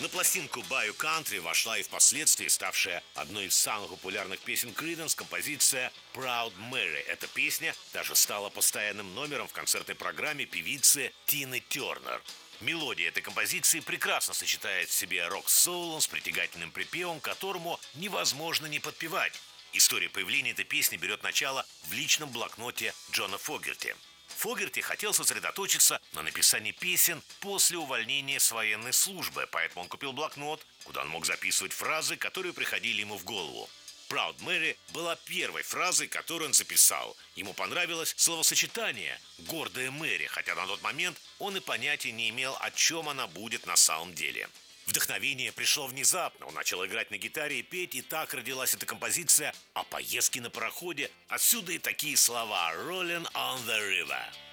На пластинку «Bayou Country» вошла и впоследствии ставшая одной из самых популярных песен Creedence композиция «Proud Mary». Эта песня даже стала постоянным номером в концертной программе певицы Тины Тернер. Мелодия этой композиции прекрасно сочетает в себе рок-соулом с притягательным припевом, которому невозможно не подпевать. История появления этой песни берет начало в личном блокноте Джона Фогерти. Фогерти хотел сосредоточиться на написании песен после увольнения с военной службы, поэтому он купил блокнот, куда он мог записывать фразы, которые приходили ему в голову. «Proud Mary» была первой фразой, которую он записал. Ему понравилось словосочетание «гордая Мэри», хотя на тот момент он и понятия не имел, о чем она будет на самом деле. Вдохновение пришло внезапно. Он начал играть на гитаре и петь, и так родилась эта композиция о поездке на пароходе. Отсюда и такие слова «Rolling on the River».